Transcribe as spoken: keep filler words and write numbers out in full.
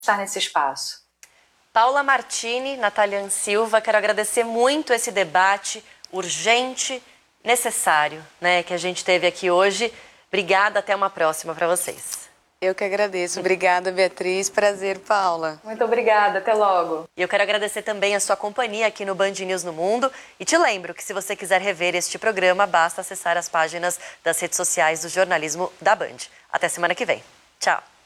estar nesse espaço. Paula Martini, Nataliane Silva, quero agradecer muito esse debate urgente, necessário, né, que a gente teve aqui hoje. Obrigada, até uma próxima para vocês. Eu que agradeço. Obrigada, Beatriz. Prazer, Paula. Muito obrigada. Até logo. E eu quero agradecer também a sua companhia aqui no Band News no Mundo. E te lembro que se você quiser rever este programa, basta acessar as páginas das redes sociais do jornalismo da Band. Até semana que vem. Tchau.